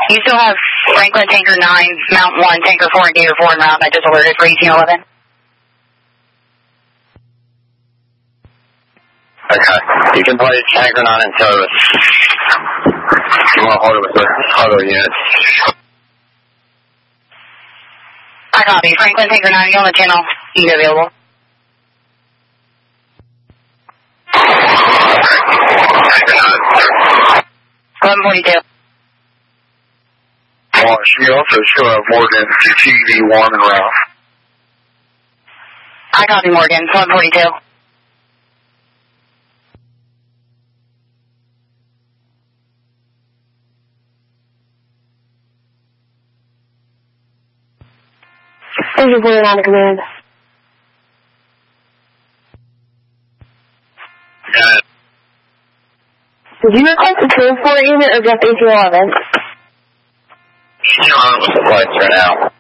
You still have Franklin Tanker 9, Mount 1, Tanker 4, and Gator 4 en route. I just alerted for 1811. Okay. You can play Tanker 9 in service. You want to hold it with the other units. I copy. Franklin Tanker 9, you on the channel. You available. Tanker 9. 1142. She also still have Morgan TV1 en route. I copy, Morgan. 1142. Thank you for your on command. Did you request a transport unit or just 1811? 1811 was the place right now.